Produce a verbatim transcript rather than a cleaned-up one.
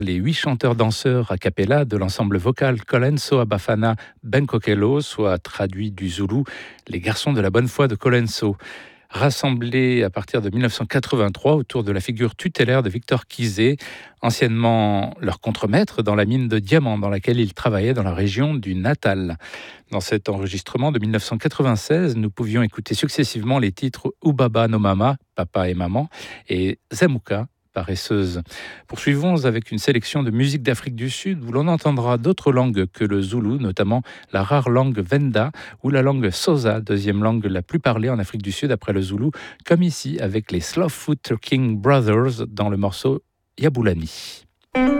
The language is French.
Les huit chanteurs-danseurs a cappella de l'ensemble vocal Colenso Abafana Benkokelo, soit traduit du zoulou, les garçons de la bonne foi de Colenso. Rassemblés à partir de mille neuf cent quatre-vingt-trois autour de la figure tutélaire de Victor Kizé, anciennement leur contremaître dans la mine de diamants dans laquelle il travaillait dans la région du Natal. Dans cet enregistrement de mille neuf cent quatre-vingt-seize, nous pouvions écouter successivement les titres Oubaba no Mama, Papa et Maman, et Zamuka, paresseuse. Poursuivons avec une sélection de musique d'Afrique du Sud où l'on entendra d'autres langues que le zoulou, notamment la rare langue Venda ou la langue Xhosa, deuxième langue la plus parlée en Afrique du Sud après le zoulou, comme ici avec les Slowfoot King Brothers dans le morceau Yabulani.